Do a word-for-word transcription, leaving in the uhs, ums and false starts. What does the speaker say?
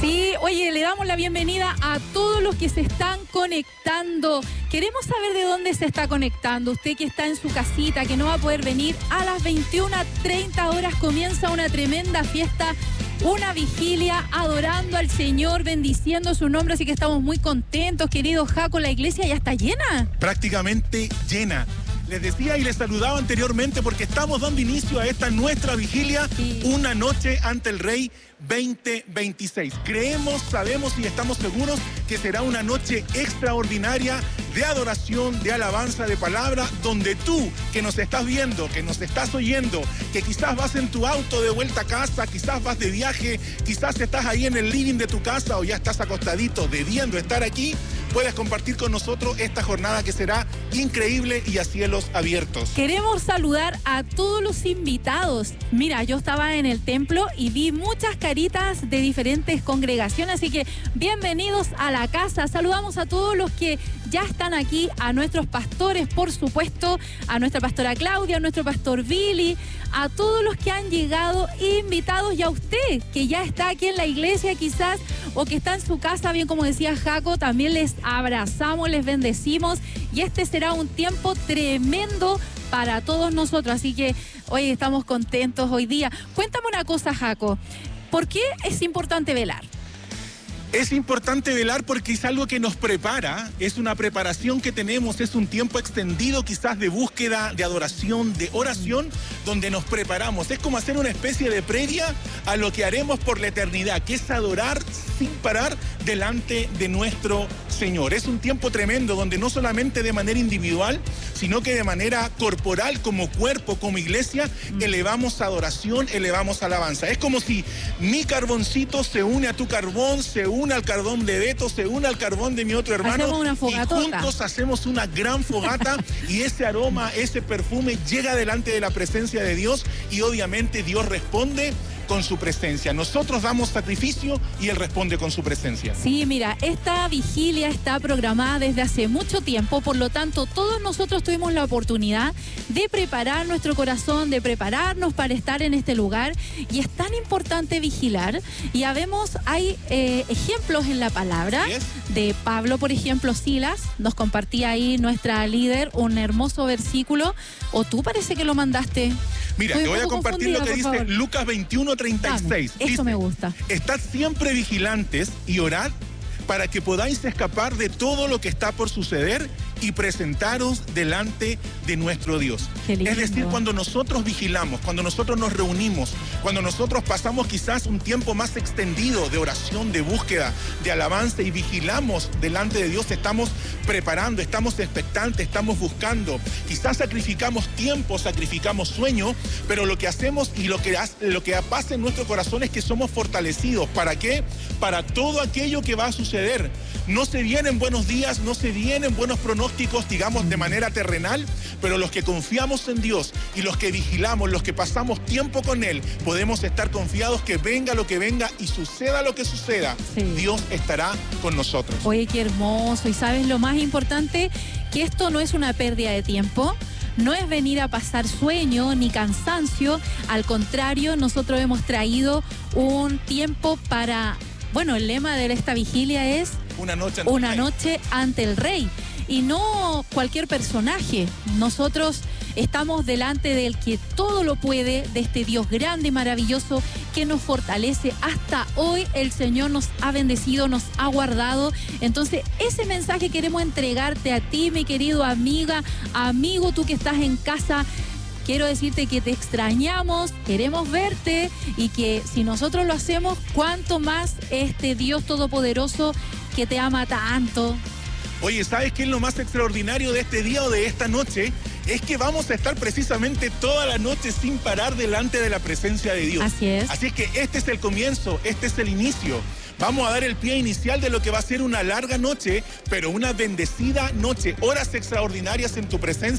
Sí, oye, le damos la bienvenida a todos los que se están conectando. Queremos saber de dónde se está conectando. Usted que está en su casita, que no va a poder venir, a las veintiuna treinta horas comienza una tremenda fiesta, una vigilia, adorando al Señor, bendiciendo su nombre. Así que estamos muy contentos, querido Jaco. La iglesia ya está llena. Prácticamente llena. Les decía y les saludaba anteriormente porque estamos dando inicio a esta nuestra vigilia, sí. Una noche ante el Rey veinte veintiséis. Creemos, sabemos y estamos seguros que será una noche extraordinaria de adoración, de alabanza, de palabra, donde tú que nos estás viendo, que nos estás oyendo, que quizás vas en tu auto de vuelta a casa, quizás vas de viaje, quizás estás ahí en el living de tu casa o ya estás acostadito debiendo estar aquí, puedes compartir con nosotros esta jornada que será increíble y a cielos abiertos. Queremos saludar a todos los invitados. Mira, yo estaba en el templo y vi muchas caritas de diferentes congregaciones, así que bienvenidos a la casa. Saludamos a todos los que ya están aquí, a nuestros pastores, por supuesto, a nuestra pastora Claudia, a nuestro pastor Billy, a todos los que han llegado invitados y a usted que ya está aquí en la iglesia quizás o que está en su casa, bien como decía Jaco, también les abrazamos, les bendecimos y este será un tiempo tremendo para todos nosotros, así que hoy estamos contentos hoy día. Cuéntame una cosa, Jaco, ¿por qué es importante velar? Es importante velar porque es algo que nos prepara, es una preparación que tenemos, es un tiempo extendido quizás de búsqueda, de adoración, de oración, donde nos preparamos. Es como hacer una especie de previa a lo que haremos por la eternidad, que es adorar sin parar delante de nuestro Señor. Es un tiempo tremendo donde no solamente de manera individual, sino que de manera corporal, como cuerpo, como iglesia, elevamos adoración, elevamos alabanza. Es como si mi carboncito se une a tu carbón, se une al carbón de Beto, se une al carbón de mi otro hermano. Hacemos una fogatota. Y juntos hacemos una gran fogata y ese aroma, ese perfume llega delante de la presencia de Dios y obviamente Dios responde con su presencia. Nosotros damos sacrificio y Él responde con su presencia. Sí, mira, esta vigilia está programada desde hace mucho tiempo, por lo tanto, todos nosotros tuvimos la oportunidad de preparar nuestro corazón, de prepararnos para estar en este lugar, y es tan importante vigilar, y habemos, hay eh, ejemplos en la palabra de Pablo, por ejemplo, Silas, nos compartía ahí nuestra líder un hermoso versículo, o tú parece que lo mandaste. Mira, te voy a compartir lo que dice Lucas veintiuno treinta y seis. Eso dice, me gusta. Estad siempre vigilantes y orad para que podáis escapar de todo lo que está por suceder y presentaros delante de nuestro Dios. Es decir, cuando nosotros vigilamos, cuando nosotros nos reunimos, cuando nosotros pasamos quizás un tiempo más extendido de oración, de búsqueda, de alabanza y vigilamos delante de Dios, estamos preparando, estamos expectantes, estamos buscando. Quizás sacrificamos tiempo, sacrificamos sueño, pero lo que hacemos y lo que, hace, lo que pasa en nuestro corazón es que somos fortalecidos. ¿Para qué? Para todo aquello que va a suceder. No se vienen buenos días, no se vienen buenos pronósticos, digamos, de manera terrenal, pero los que confiamos en Dios y los que vigilamos, los que pasamos tiempo con Él, podemos estar confiados que venga lo que venga y suceda lo que suceda, sí. Dios estará con nosotros. Oye, qué hermoso. Y sabes lo más importante, que esto no es una pérdida de tiempo. No es venir a pasar sueño ni cansancio. Al contrario, nosotros hemos traído un tiempo para... Bueno, el lema de esta vigilia es Una noche ante, una noche ante el Rey. Y no cualquier personaje. Nosotros estamos delante del que todo lo puede, de este Dios grande y maravilloso que nos fortalece. Hasta hoy el Señor nos ha bendecido, nos ha guardado. Entonces, ese mensaje queremos entregarte a ti, mi querido amiga, amigo, tú que estás en casa. Quiero decirte que te extrañamos, queremos verte y que si nosotros lo hacemos, cuánto más este Dios todopoderoso que te ama tanto. Oye, ¿sabes qué es lo más extraordinario de este día o de esta noche? Es que vamos a estar precisamente toda la noche sin parar delante de la presencia de Dios. Así es. Así es que este es el comienzo, este es el inicio. Vamos a dar el pie inicial de lo que va a ser una larga noche, pero una bendecida noche. Horas extraordinarias en tu presencia.